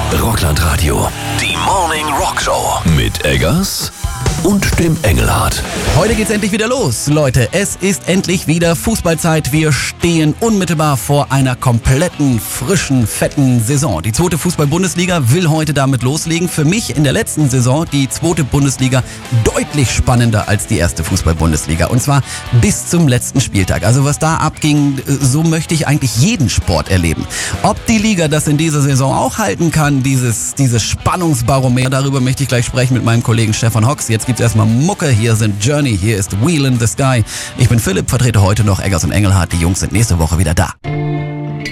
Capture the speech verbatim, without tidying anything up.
Rockland Radio. Die Morning Rock Show. Mit Eggers und dem Engelhardt. Heute geht's endlich wieder los, Leute. Es ist endlich wieder Fußballzeit. Wir stehen unmittelbar vor einer kompletten, frischen, fetten Saison. Die zweite Fußball-Bundesliga will heute damit loslegen. Für mich in der letzten Saison die zweite Bundesliga deutlich spannender als die erste Fußball-Bundesliga. Und zwar bis zum letzten Spieltag. Also was da abging, so möchte ich eigentlich jeden Sport erleben. Ob die Liga das in dieser Saison auch halten kann, dieses, dieses Spannungsbarometer, darüber möchte ich gleich sprechen mit meinem Kollegen Stefan Hocks. Jetzt gibt's erstmal Mucke, hier sind Journey, hier ist Wheel in the Sky. Ich bin Philipp, vertrete heute noch Eggers und Engelhardt. Die Jungs sind nächste Woche wieder da.